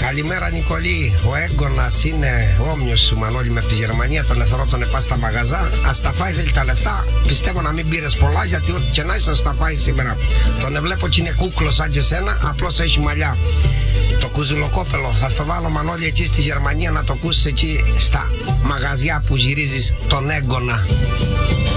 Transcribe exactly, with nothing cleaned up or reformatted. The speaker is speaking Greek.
Καλημέρα Νικολή. Ο Έγκονας είναι όμοιος σου Μανώλη με από τη Γερμανία. Τον εθωρώ τον επά στα μαγαζά. Ας τα φάει, θέλει τα λεφτά. Πιστεύω να μην πήρες πολλά, γιατί ό,τι και να είσαι ας τα φάει σήμερα. Τον εβλέπω και είναι κούκλος σαν και σένα, απλώς έχει μαλλιά. Το κουζουλοκόπελο θα στο βάλω Μανώλη εκεί στη Γερμανία να το ακούσεις εκεί στα μαγαζιά που γυρίζεις τον Έγκονα.